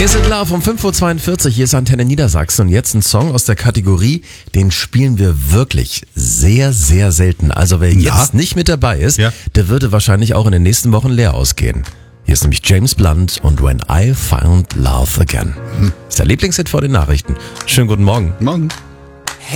Is It Love um 5.42 Uhr, hier ist Antenne Niedersachsen und jetzt ein Song aus der Kategorie, den spielen wir wirklich sehr, sehr selten. Also wer jetzt nicht mit dabei ist, der würde wahrscheinlich auch in den nächsten Wochen leer ausgehen. Hier ist nämlich James Blunt und When I Found Love Again. Das ist der Lieblingshit vor den Nachrichten. Schönen guten Morgen. Morgen.